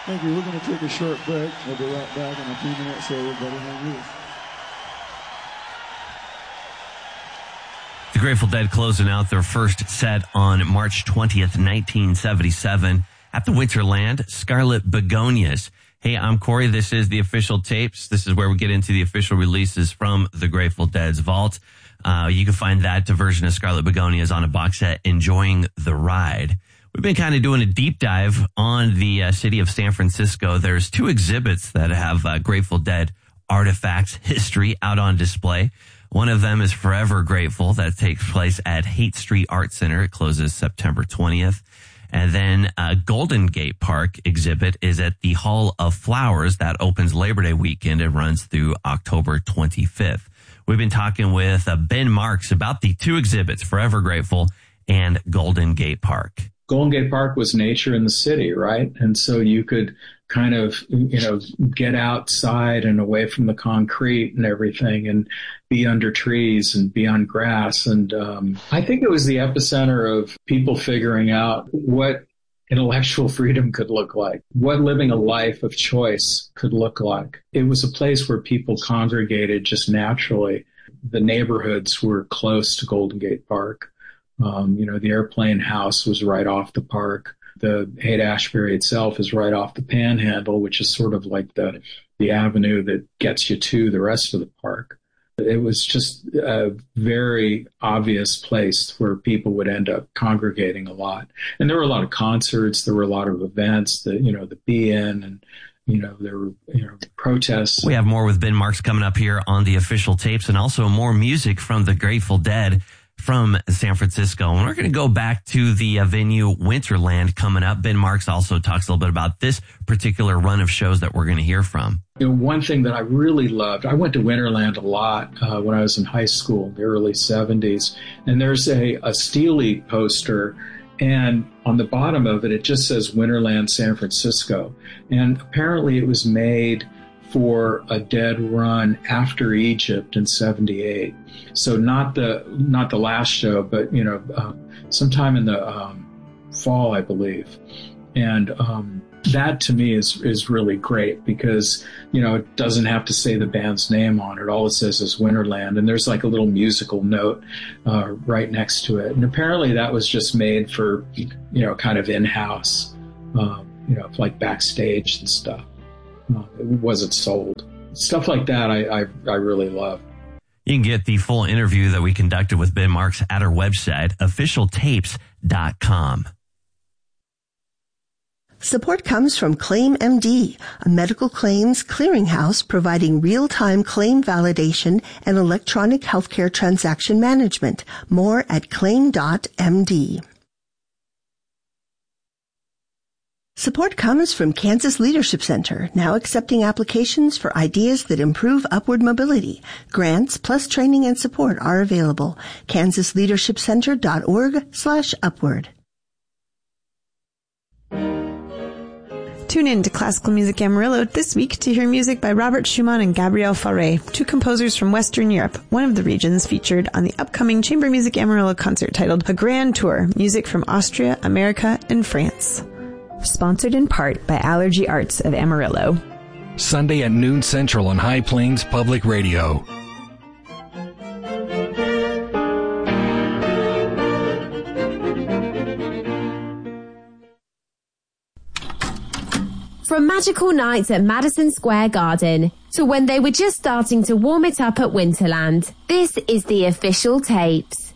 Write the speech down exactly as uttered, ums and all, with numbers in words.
Thank you. We're going to take a short break. We'll be right back in a few minutes, so everybody hang loose. The Grateful Dead closing out their first set on March twentieth, nineteen seventy-seven at the Winterland Scarlet Begonias. Hey, I'm Corey. This is the Official Tapes. This is where we get into the official releases from the Grateful Dead's vault. Uh, you can find that version of Scarlet Begonias on a box set, Enjoying the Ride. We've been kind of doing a deep dive on the uh, city of San Francisco. There's two exhibits that have uh, Grateful Dead artifacts, history out on display. One of them is Forever Grateful. That takes place at Haight Street Art Center. It closes September twentieth. And then uh, Golden Gate Park exhibit is at the Hall of Flowers. That opens Labor Day weekend and runs through October twenty-fifth. We've been talking with uh, Ben Marks about the two exhibits, Forever Grateful and Golden Gate Park. Golden Gate Park was nature in the city, right? And so you could kind of, you know, get outside and away from the concrete and everything and be under trees and be on grass. And um, I think it was the epicenter of people figuring out what intellectual freedom could look like, what living a life of choice could look like. It was a place where people congregated just naturally. The neighborhoods were close to Golden Gate Park. Um, you know, the Airplane House was right off the park. The Haight-Ashbury itself is right off the Panhandle, which is sort of like the the avenue that gets you to the rest of the park. It was just a very obvious place where people would end up congregating a lot. And there were a lot of concerts. There were a lot of events, the, you know, the Be In, and, you know, there were, you know, protests. We have more with Ben Marks coming up here on the Official Tapes, and also more music from the Grateful Dead from San Francisco. And we're going to go back to the uh, venue Winterland coming up. Ben Marks also talks a little bit about this particular run of shows that we're going to hear from. You know, one thing that I really loved, I went to Winterland a lot uh, when I was in high school in the early seventies. And there's a, a Steely poster, and on the bottom of it, it just says Winterland San Francisco. And apparently it was made for a Dead run after Egypt in seventy-eight. So not the not the last show, but, you know, uh, sometime in the um, fall, I believe. And um, that to me is is really great because, you know, it doesn't have to say the band's name on it. All it says is Winterland, and there's like a little musical note uh, right next to it. And apparently that was just made for, you know, kind of in-house, um, you know, like backstage and stuff. Uh, it wasn't sold. Stuff like that I, I, I really love. You can get the full interview that we conducted with Ben Marks at our website, official tapes dot com. Support comes from ClaimMD, a medical claims clearinghouse providing real-time claim validation and electronic healthcare transaction management. More at claim dot m d. Support comes from Kansas Leadership Center, now accepting applications for ideas that improve upward mobility. Grants plus training and support are available. kansas leadership center dot org slash upward. Tune in to Classical Music Amarillo this week to hear music by Robert Schumann and Gabriel Fauré, two composers from Western Europe, one of the regions featured on the upcoming Chamber Music Amarillo concert titled A Grand Tour, music from Austria, America, and France. Sponsored in part by Allergy Arts of Amarillo. Sunday at noon Central on High Plains Public Radio. From magical nights at Madison Square Garden to when they were just starting to warm it up at Winterland, this is the Official Tapes.